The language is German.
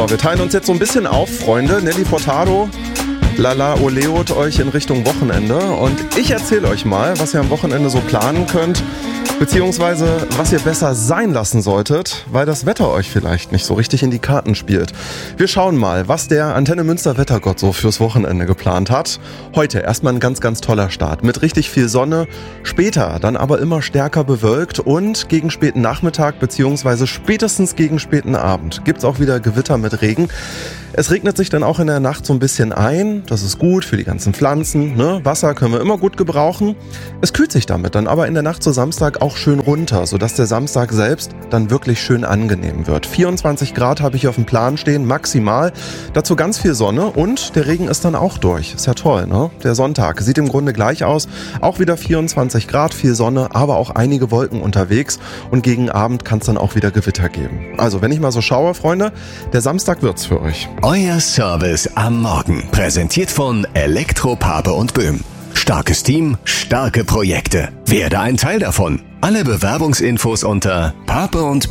So, wir teilen uns jetzt so ein bisschen auf, Freunde. Nelly Furtado, Lala Oleot euch in Richtung Wochenende. Und ich erzähle euch mal, was ihr am Wochenende so planen könnt, beziehungsweise was ihr besser sein lassen solltet, weil das Wetter euch vielleicht nicht so richtig in die Karten spielt. Wir schauen mal, was der Antenne Münster Wettergott so fürs Wochenende geplant hat. Heute erstmal ein ganz, ganz toller Start mit richtig viel Sonne, später dann aber immer stärker bewölkt und gegen späten Nachmittag beziehungsweise spätestens gegen späten Abend gibt's auch wieder Gewitter mit Regen. Es regnet sich dann auch in der Nacht so ein bisschen ein. Das ist gut für die ganzen Pflanzen, ne? Wasser können wir immer gut gebrauchen. Es kühlt sich damit dann aber in der Nacht zu Samstag auch schön runter, sodass der Samstag selbst dann wirklich schön angenehm wird. 24 Grad habe ich auf dem Plan stehen, maximal. Dazu ganz viel Sonne und der Regen ist dann auch durch. Ist ja toll, ne? Der Sonntag sieht im Grunde gleich aus. Auch wieder 24 Grad, viel Sonne, aber auch einige Wolken unterwegs. Und gegen Abend kann es dann auch wieder Gewitter geben. Also, wenn ich mal so schaue, Freunde, der Samstag wird's für euch. Euer Service am Morgen. Präsentiert von Elektro Pape und Böhm. Starkes Team, starke Projekte. Werde ein Teil davon. Alle Bewerbungsinfos unter papeundböhm.de.